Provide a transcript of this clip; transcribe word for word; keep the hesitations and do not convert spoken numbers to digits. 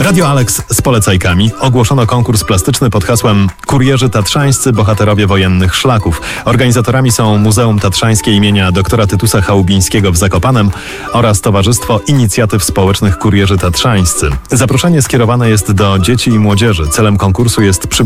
Radio Alex z polecajkami ogłoszono konkurs plastyczny pod hasłem Kurierzy Tatrzańscy Bohaterowie Wojennych Szlaków. Organizatorami są Muzeum Tatrzańskie imienia doktora Tytusa Chałubińskiego w Zakopanem oraz Towarzystwo Inicjatyw Społecznych Kurierzy Tatrzańscy. Zaproszenie skierowane jest do dzieci i młodzieży. Celem konkursu jest przybliżenie